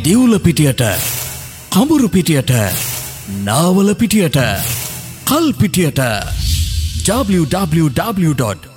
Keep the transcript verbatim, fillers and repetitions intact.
දිවුල පිටියට, කඹුරු පිටියට, නාවල පිටියට, කල් පිටියට w w w dot